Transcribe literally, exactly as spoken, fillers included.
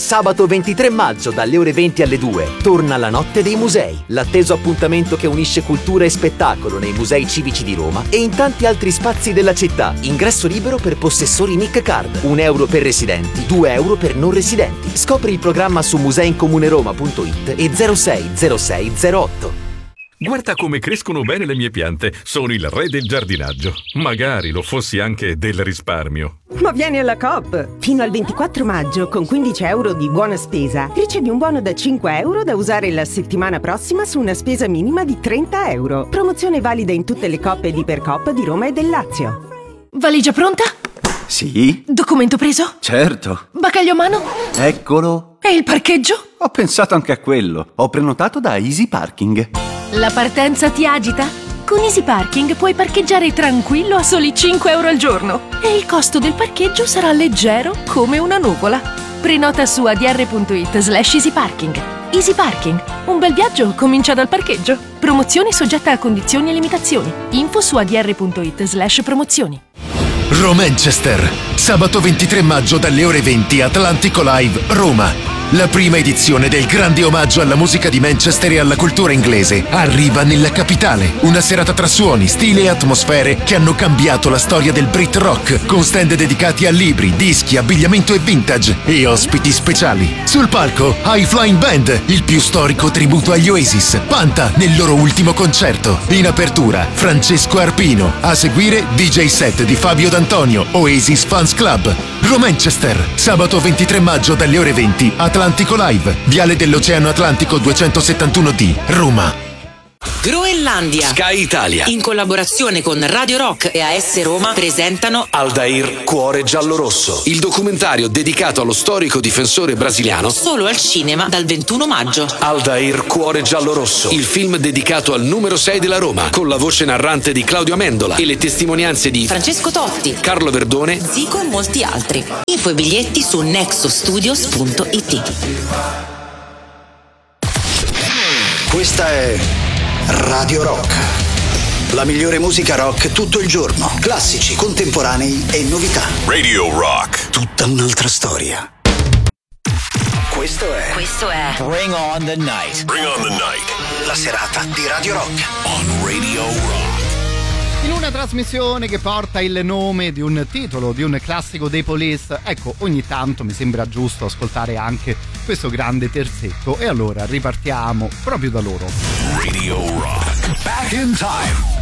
Sabato ventitré maggio dalle ore venti alle due torna la Notte dei Musei, l'atteso appuntamento che unisce cultura e spettacolo nei musei civici di Roma e in tanti altri spazi della città. Ingresso libero per possessori Nick Card, un euro per residenti, due euro per non residenti. Scopri il programma su museincomuneroma punto it e zero sei zero sei zero otto. Guarda come crescono bene le mie piante. Sono il re del giardinaggio. Magari lo fossi anche del risparmio. Ma vieni alla Coop! Fino al ventiquattro maggio, con quindici euro di buona spesa, ricevi un buono da cinque euro da usare la settimana prossima su una spesa minima di trenta euro. Promozione valida in tutte le Coop ed Ipercoop di Roma e del Lazio. Valigia pronta? Sì. Documento preso? Certo. Bagaglio a mano? Eccolo. E il parcheggio? Ho pensato anche a quello. Ho prenotato da Easy Parking. La partenza ti agita? Con Easy Parking puoi parcheggiare tranquillo a soli cinque euro al giorno e il costo del parcheggio sarà leggero come una nuvola. Prenota su adr.it slash easyparking. Easy Parking. Un bel viaggio comincia dal parcheggio. Promozione soggetta a condizioni e limitazioni. Info su adr.it slash promozioni. Romanchester. Sabato ventitré maggio dalle ore venti Atlantico Live, Roma. La prima edizione del grande omaggio alla musica di Manchester e alla cultura inglese arriva nella capitale. Una serata tra suoni, stili e atmosfere che hanno cambiato la storia del Brit Rock, con stand dedicati a libri, dischi, abbigliamento e vintage e ospiti speciali. Sul palco High Flying Band, il più storico tributo agli Oasis, Panta nel loro ultimo concerto. In apertura Francesco Arpino, a seguire D J set di Fabio D'Antonio, Oasis Fans Club. Romanchester, sabato ventitré maggio dalle ore venti, Atlantico Live, Viale dell'Oceano Atlantico duecentosettantuno D, Roma. Groenlandia, Sky Italia, in collaborazione con Radio Rock e A S Roma, presentano Aldair Cuore Giallorosso, il documentario dedicato allo storico difensore brasiliano, solo al cinema dal ventuno maggio. Aldair Cuore Giallorosso, il film dedicato al numero sei della Roma, con la voce narrante di Claudio Amendola e le testimonianze di Francesco Totti, Carlo Verdone, Zico e molti altri. Info e biglietti su nexostudios punto it. Questa è Radio Rock, la migliore musica rock tutto il giorno, classici, contemporanei e novità. Radio Rock, tutta un'altra storia. Questo è Questo è Bring on the Night. Bring on the Night, la serata di Radio Rock on Radio Rock. In una trasmissione che porta il nome di un titolo, di un classico dei Police, ecco, ogni tanto mi sembra giusto ascoltare anche questo grande terzetto e allora ripartiamo proprio da loro. Radio Rock, back in time.